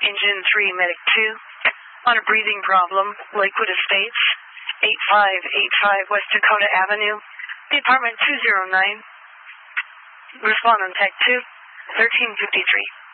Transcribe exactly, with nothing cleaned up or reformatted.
Engine three, Medic two. On a breathing problem, Lakewood Estates, eighty-five eighty-five West Dakota Avenue, Department two oh nine. Respond on Tech two, thirteen fifty-three.